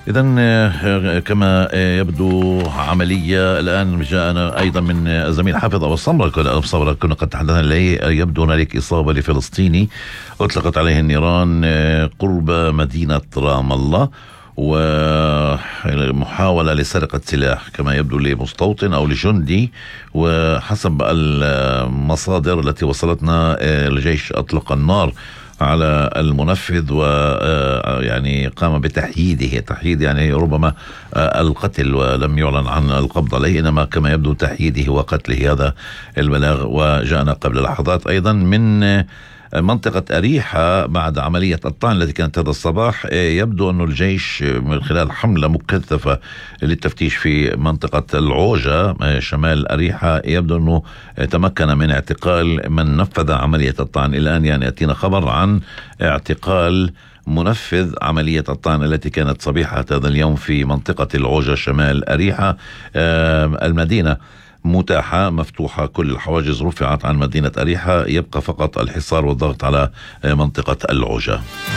إذن كما يبدو عملية الآن جاءنا أيضا من الزميل حافظ أبو الصبرة كنا قد تحدثنا إليه. يبدو هنالك إصابة لفلسطيني أطلقت عليه النيران قرب مدينة رام الله، ومحاولة لسرقة سلاح كما يبدو لمستوطن أو لجندي، وحسب المصادر التي وصلتنا الجيش أطلق النار على المنفذ ويعني قام بتحييده. تحييد يعني ربما القتل، ولم يعلن عن القبض عليه، إنما كما يبدو تحييده وقتله. هذا البلاغ وجاءنا قبل لحظات أيضا من منطقة أريحة بعد عملية الطعن التي كانت هذا الصباح. يبدو أن الجيش من خلال حملة مكثفة للتفتيش في منطقة العوجة شمال أريحة يبدو أنه تمكن من اعتقال من نفذ عملية الطعن. الآن يعني يأتينا خبر عن اعتقال منفذ عملية الطعن التي كانت صبيحة هذا اليوم في منطقة العوجة شمال أريحة. المدينة متاحة مفتوحة، كل الحواجز رفعت عن مدينة أريحة، يبقى فقط الحصار والضغط على منطقة العوجة.